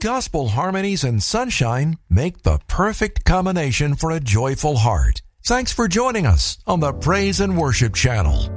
gospel harmonies and sunshine make the perfect combination for a joyful heart. Thanks for joining us on the Praise and Worship Channel.